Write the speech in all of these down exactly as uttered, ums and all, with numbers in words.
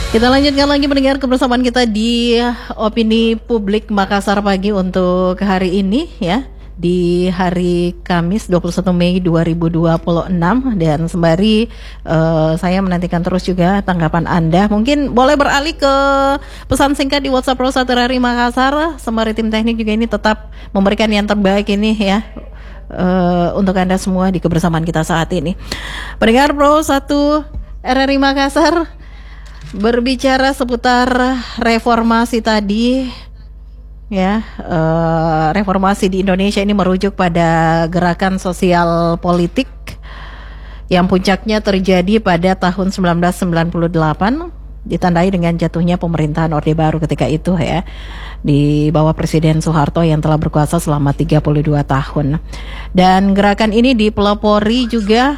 Kita lanjutkan lagi mendengar kebersamaan kita di Opini Publik Makassar Pagi untuk hari ini ya, di hari Kamis dua puluh satu Mei dua ribu dua puluh enam. Dan sembari uh, saya menantikan terus juga tanggapan Anda. Mungkin boleh beralih ke pesan singkat di WhatsApp Pro satu Hari Makassar. Sembari tim teknik juga ini tetap memberikan yang terbaik ini ya, uh, untuk Anda semua di kebersamaan kita saat ini. Pendengar Pro satu R R I Makassar, berbicara seputar reformasi tadi ya, uh, reformasi di Indonesia ini merujuk pada gerakan sosial politik yang puncaknya terjadi pada tahun sembilan belas sembilan puluh delapan, ditandai dengan jatuhnya pemerintahan Orde Baru ketika itu ya, di bawah Presiden Soeharto yang telah berkuasa selama tiga puluh dua tahun. Dan gerakan ini dipelopori juga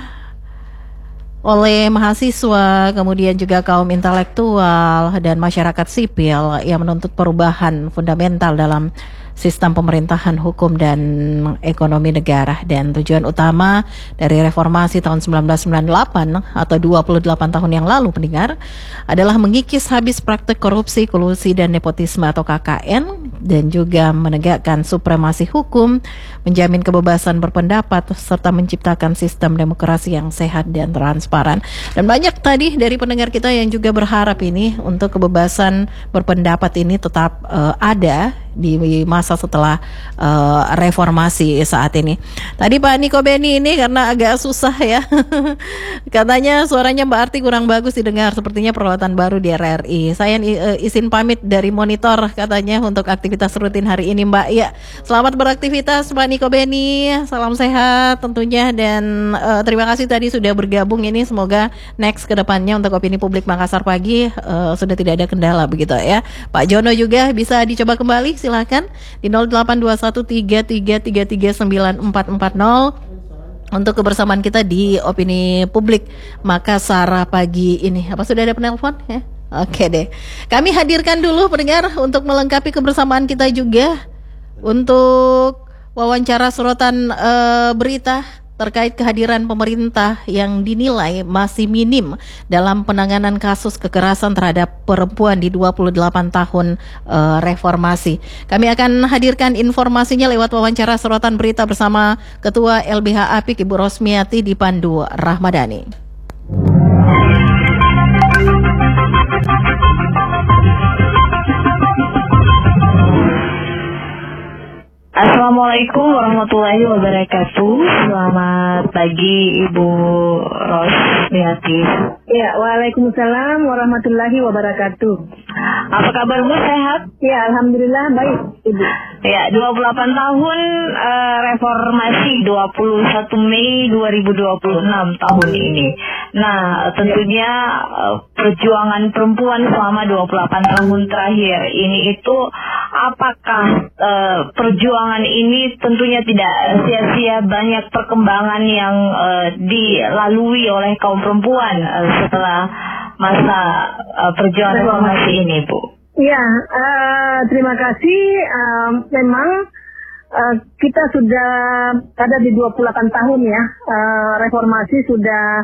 oleh mahasiswa, kemudian juga kaum intelektual dan masyarakat sipil yang menuntut perubahan fundamental dalam sistem pemerintahan, hukum, dan ekonomi negara. Dan tujuan utama dari reformasi tahun sembilan belas sembilan puluh delapan atau dua puluh delapan tahun yang lalu, pendengar, adalah mengikis habis praktek korupsi, kolusi, dan nepotisme atau K K N, dan juga menegakkan supremasi hukum, menjamin kebebasan berpendapat, serta menciptakan sistem demokrasi yang sehat dan transparan. Dan banyak tadi dari pendengar kita yang juga berharap ini untuk kebebasan berpendapat ini tetap uh, ada di masa setelah uh, reformasi saat ini. Tadi Pak Niko Beni ini karena agak susah ya katanya suaranya Mbak Arti kurang bagus didengar, sepertinya peralatan baru di R R I. Saya uh, izin pamit dari monitor katanya untuk aktivitas rutin hari ini Mbak. Ya, selamat beraktivitas Pak Niko Beni, salam sehat tentunya, dan uh, terima kasih tadi sudah bergabung ini. Semoga next ke depannya untuk Opini Publik Makassar Pagi uh, sudah tidak ada kendala begitu ya. Pak Jono juga bisa dicoba kembali, silakan di nol delapan dua satu tiga tiga tiga tiga sembilan empat empat nol untuk kebersamaan kita di Opini Publik Makassar Pagi ini. Apa sudah ada penelpon ya? Oke deh, kami hadirkan dulu pendengar untuk melengkapi kebersamaan kita juga untuk wawancara sorotan uh, berita terkait kehadiran pemerintah yang dinilai masih minim dalam penanganan kasus kekerasan terhadap perempuan di dua puluh delapan tahun uh, reformasi. Kami akan hadirkan informasinya lewat wawancara sorotan berita bersama Ketua L B H APIK Ibu Rosmiati Dipandu Rahmadani. Assalamualaikum warahmatullahi wabarakatuh. Selamat pagi Ibu Rosmiati. Ya, waalaikumsalam warahmatullahi wabarakatuh. Apa kabarmu, sehat? Ya, alhamdulillah baik, Ibu. Ya, dua puluh delapan tahun uh, reformasi, dua puluh satu Mei dua ribu dua puluh enam tahun ini. Nah, tentunya uh, perjuangan perempuan selama dua puluh delapan tahun terakhir ini itu, apakah uh, perjuangan ini tentunya tidak sia-sia, banyak perkembangan yang uh, dilalui oleh kaum perempuan uh, setelah masa uh, perjuangan reformasi ini, Bu. Ya, uh, terima kasih. Uh, memang uh, kita sudah ada di dua puluh delapan tahun ya, uh, reformasi sudah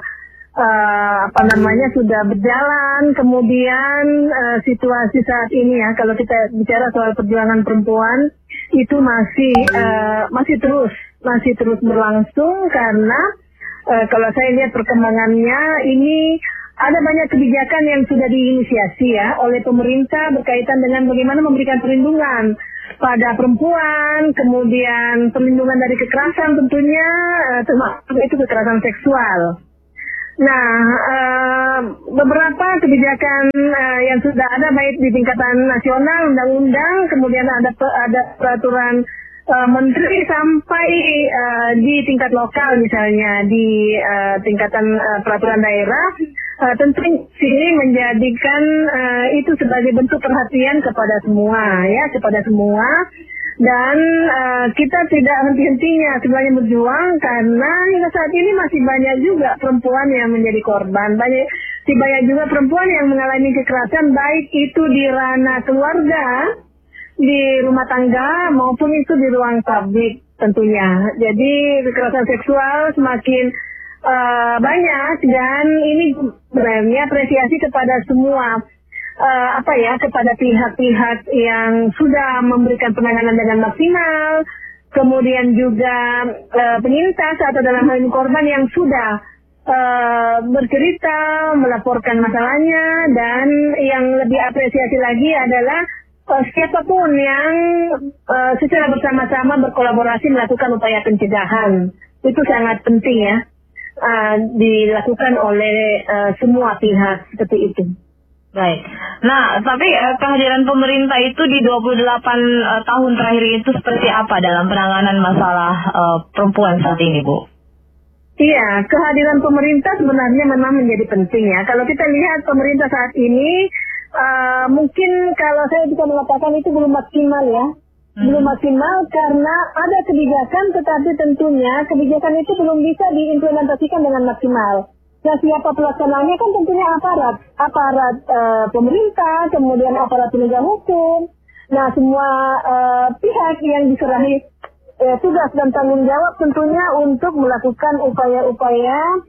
uh, apa namanya sudah berjalan. Kemudian uh, situasi saat ini ya, kalau kita bicara soal perjuangan perempuan itu masih uh, masih terus masih terus berlangsung, karena uh, kalau saya lihat perkembangannya ini ada banyak kebijakan yang sudah diinisiasi ya oleh pemerintah berkaitan dengan bagaimana memberikan perlindungan pada perempuan, kemudian perlindungan dari kekerasan tentunya, uh, termasuk itu kekerasan seksual. Nah, uh, beberapa kebijakan uh, yang sudah ada baik di tingkatan nasional, undang-undang, kemudian ada ada peraturan uh, menteri sampai uh, di tingkat lokal, misalnya di uh, tingkatan uh, peraturan daerah, uh, tentu ini menjadikan uh, itu sebagai bentuk perhatian kepada semua ya, kepada semua. Dan uh, kita tidak henti-hentinya sebenarnya berjuang, karena hingga saat ini masih banyak juga perempuan yang menjadi korban. Banyak, masih banyak juga perempuan yang mengalami kekerasan, baik itu di ranah keluarga, di rumah tangga, maupun itu di ruang publik tentunya. Jadi kekerasan seksual semakin uh, banyak, dan ini sebenarnya apresiasi kepada semua uh, apa ya kepada pihak-pihak yang sudah memberikan penanganan dengan maksimal, kemudian juga uh, penyintas atau dalam hal ini korban yang sudah uh, bercerita, melaporkan masalahnya, dan yang lebih apresiasi lagi adalah uh, siapapun yang uh, secara bersama-sama berkolaborasi melakukan upaya pencegahan. Itu sangat penting ya, uh, dilakukan oleh uh, semua pihak seperti itu. Baik. Nah, tapi uh, kehadiran pemerintah itu di dua puluh delapan uh, tahun terakhir itu seperti apa dalam penanganan masalah uh, perempuan saat ini, Bu? Iya, kehadiran pemerintah sebenarnya memang menjadi penting ya. Kalau kita lihat pemerintah saat ini, uh, mungkin kalau saya bisa mengatakan itu belum maksimal ya. Belum maksimal karena ada kebijakan, tetapi tentunya kebijakan itu belum bisa diimplementasikan dengan maksimal. Nah, siapa pelaksananya kan tentunya aparat, aparat uh, pemerintah, kemudian aparat penegak hukum. Nah, semua uh, pihak yang diserahi uh, tugas dan tanggung jawab tentunya untuk melakukan upaya-upaya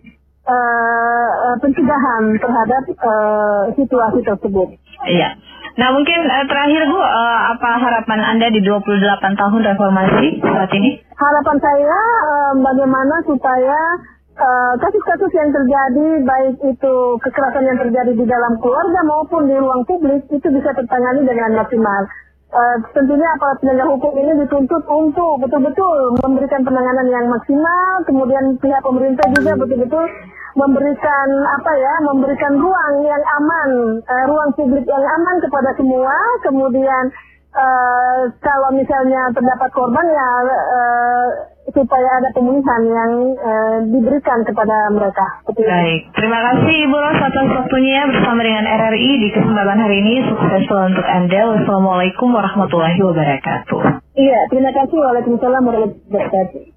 uh, uh, pencegahan terhadap uh, situasi tersebut. Iya. Nah, mungkin uh, terakhir Bu, uh, apa harapan Anda di dua puluh delapan tahun reformasi saat ini? Harapan saya uh, bagaimana supaya uh, kasus-kasus yang terjadi, baik itu kekerasan yang terjadi di dalam keluarga maupun di ruang publik, itu bisa tertangani dengan maksimal. Uh, tentunya aparat penegak hukum ini dituntut untuk betul-betul memberikan penanganan yang maksimal, kemudian pihak pemerintah juga betul-betul memberikan apa ya, memberikan ruang yang aman, uh, ruang publik yang aman kepada semua. Kemudian uh, kalau misalnya terdapat korban ya uh, supaya ada pemulihan yang uh, diberikan kepada mereka. Betul. Baik, terima kasih Ibu Ros atas waktunya bersama dengan R R I di kesempatan hari ini. Sukses selalu untuk Anda. Wassalamualaikum warahmatullahi wabarakatuh. Iya, terima kasih. Waalaikumsalam warahmatullahi wabarakatuh.